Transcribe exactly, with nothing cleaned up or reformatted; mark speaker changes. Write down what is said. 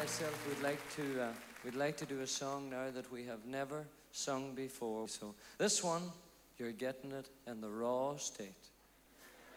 Speaker 1: myself, we'd like to uh, we'd like to do a song now that we have never sung before. So this one, you're getting it in the raw state.